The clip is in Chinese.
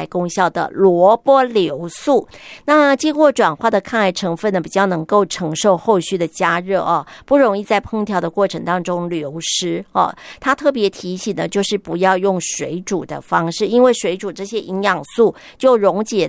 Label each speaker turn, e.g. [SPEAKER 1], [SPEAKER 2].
[SPEAKER 1] 癌功效的萝卜硫素。那经过转化的抗癌成分呢，比较能够承受后续的加热哦，不容易在烹调的过程当中流失哦。他特别提醒的就是不要用水煮的方式，因为水煮这些营养素就溶解